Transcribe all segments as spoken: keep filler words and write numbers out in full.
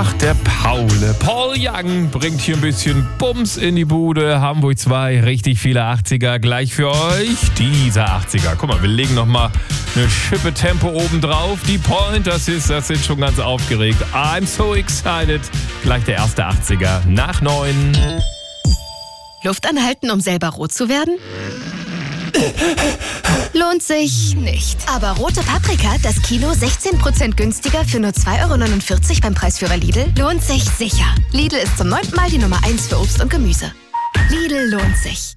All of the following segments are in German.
Ach, der Paule. Paul Young bringt hier ein bisschen Bums in die Bude. Hamburg zwei, richtig viele achtziger. Gleich für euch dieser achtziger. Guck mal, wir legen nochmal eine Schippe Tempo oben drauf. Die Pointers ist, das sind schon ganz aufgeregt. I'm so excited. Gleich der erste achtziger nach neun. Luft anhalten, um selber rot zu werden? Lohnt sich nicht. Aber rote Paprika, das Kilo sechzehn Prozent günstiger für nur zwei Euro neunundvierzig beim Preisführer Lidl, lohnt sich sicher. Lidl ist zum neunten Mal die Nummer eins für Obst und Gemüse. Lidl lohnt sich.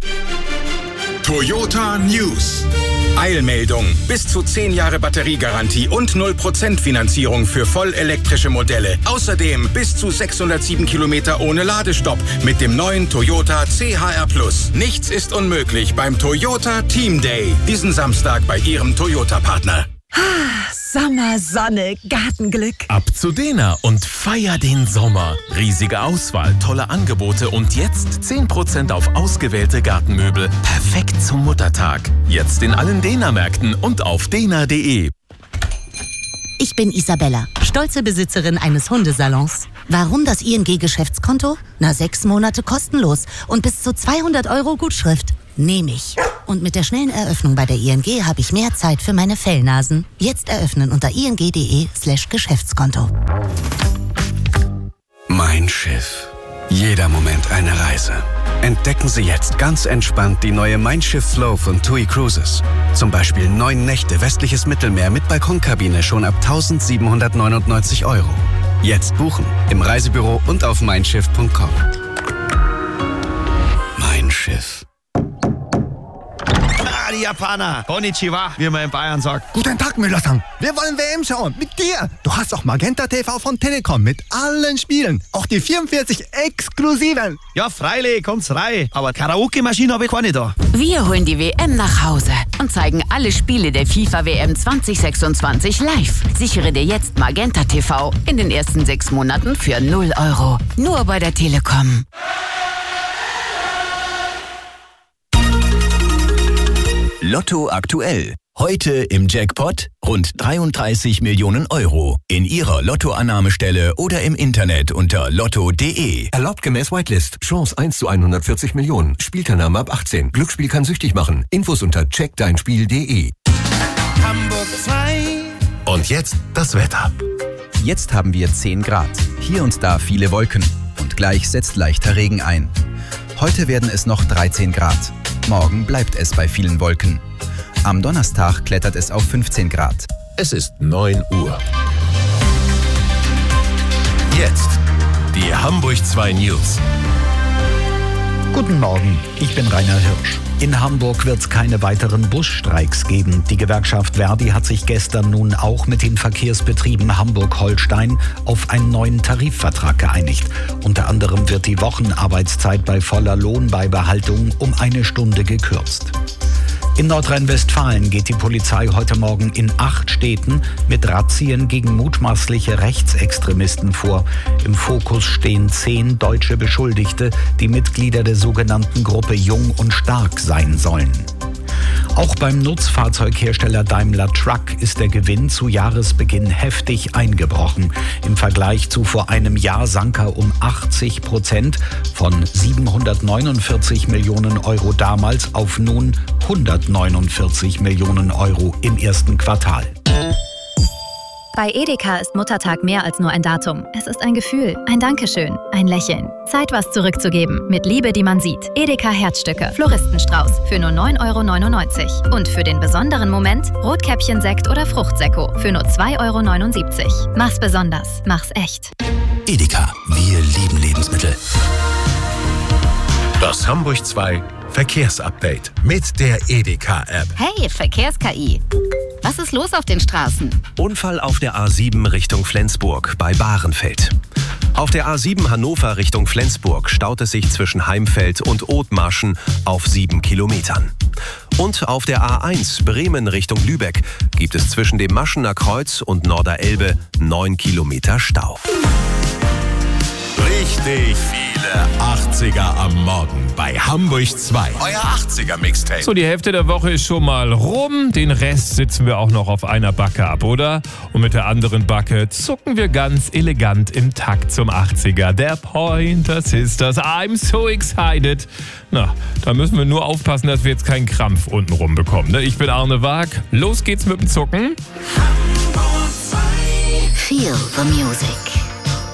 Toyota News. Eilmeldung. Bis zu zehn Jahre Batteriegarantie und null Prozent Finanzierung für vollelektrische Modelle. Außerdem bis zu sechshundertsieben Kilometer ohne Ladestopp mit dem neuen Toyota C H R Plus. Nichts ist unmöglich beim Toyota Team Day. Diesen Samstag bei Ihrem Toyota-Partner. Sommer, Sonne, Gartenglück. Ab zu Dena und feier den Sommer. Riesige Auswahl, tolle Angebote und jetzt zehn Prozent auf ausgewählte Gartenmöbel. Perfekt zum Muttertag. Jetzt in allen Dena-Märkten und auf dena punkt de. Ich bin Isabella, stolze Besitzerin eines Hundesalons. Warum das I N G-Geschäftskonto? Na, sechs Monate kostenlos und bis zu zweihundert Euro Gutschrift. Nehme ich. Und mit der schnellen Eröffnung bei der I N G habe ich mehr Zeit für meine Fellnasen. Jetzt eröffnen unter ing.de slash Geschäftskonto. Mein Schiff. Jeder Moment eine Reise. Entdecken Sie jetzt ganz entspannt die neue Mein Schiff Flow von T U I Cruises. Zum Beispiel neun Nächte westliches Mittelmeer mit Balkonkabine schon ab eintausendsiebenhundertneunundneunzig Euro. Jetzt buchen im Reisebüro und auf mein schiff punkt com. Mein Schiff. Ah, die Japaner. Konnichiwa, wie man in Bayern sagt. Guten Tag, Müller-san. Wir wollen W M schauen. Mit dir. Du hast auch Magenta T V von Telekom mit allen Spielen. Auch die vierundvierzig exklusiven. Ja, freilich, kommt's rein. Aber Karaoke-Maschine habe ich keine da. Wir holen die W M nach Hause und zeigen alle Spiele der FIFA W M zwanzig sechsundzwanzig live. Sichere dir jetzt Magenta T V in den ersten sechs Monaten für null Euro. Nur bei der Telekom. Lotto aktuell. Heute im Jackpot rund dreiunddreißig Millionen Euro. In Ihrer Lottoannahmestelle oder im Internet unter lotto punkt de. Erlaubt gemäß Whitelist. Chance eins zu hundertvierzig Millionen. Spielteilnahme ab achtzehn. Glücksspiel kann süchtig machen. Infos unter check dein spiel punkt de. Hamburg zwei. Und jetzt das Wetter. Jetzt haben wir zehn Grad. Hier und da viele Wolken. Und gleich setzt leichter Regen ein. Heute werden es noch dreizehn Grad. Morgen bleibt es bei vielen Wolken. Am Donnerstag klettert es auf fünfzehn Grad. Es ist neun Uhr. Jetzt die Hamburg zwei News. Guten Morgen, ich bin Rainer Hirsch. In Hamburg wird es keine weiteren Busstreiks geben. Die Gewerkschaft Verdi hat sich gestern nun auch mit den Verkehrsbetrieben Hamburg-Holstein auf einen neuen Tarifvertrag geeinigt. Unter anderem wird die Wochenarbeitszeit bei voller Lohnbeibehaltung um eine Stunde gekürzt. In Nordrhein-Westfalen geht die Polizei heute Morgen in acht Städten mit Razzien gegen mutmaßliche Rechtsextremisten vor. Im Fokus stehen zehn deutsche Beschuldigte, die Mitglieder der sogenannten Gruppe Jung und Stark sein sollen. Auch beim Nutzfahrzeughersteller Daimler Truck ist der Gewinn zu Jahresbeginn heftig eingebrochen. Im Vergleich zu vor einem Jahr sank er um achtzig Prozent von siebenhundertneunundvierzig Millionen Euro damals auf nun hundertneunundvierzig Millionen Euro im ersten Quartal. Bei Edeka ist Muttertag mehr als nur ein Datum. Es ist ein Gefühl, ein Dankeschön, ein Lächeln. Zeit, was zurückzugeben. Mit Liebe, die man sieht. Edeka Herzstücke, Floristenstrauß für nur neun Euro neunundneunzig. Und für den besonderen Moment Rotkäppchensekt oder Fruchtsekko für nur zwei Euro neunundsiebzig. Mach's besonders, mach's echt. Edeka, wir lieben Lebensmittel. Das Hamburg zwei Verkehrsupdate mit der Edeka-App. Hey, Verkehrs-K I. Was ist los auf den Straßen? Unfall auf der A sieben Richtung Flensburg bei Bahrenfeld. Auf der A sieben Hannover Richtung Flensburg staut es sich zwischen Heimfeld und Othmarschen auf sieben Kilometern. Und auf der A eins Bremen Richtung Lübeck gibt es zwischen dem Maschener Kreuz und Norderelbe neun Kilometer Stau. Richtig viele achtziger am Morgen bei Hamburg zwei. Euer achtziger Mixtape. So, die Hälfte der Woche ist schon mal rum. Den Rest sitzen wir auch noch auf einer Backe ab, oder? Und mit der anderen Backe zucken wir ganz elegant im Takt zum achtziger. Der Pointer Sisters. I'm so excited. Na, da müssen wir nur aufpassen, dass wir jetzt keinen Krampf untenrum bekommen. Ne? Ich bin Arne Waag. Los geht's mit dem Zucken. Feel the music.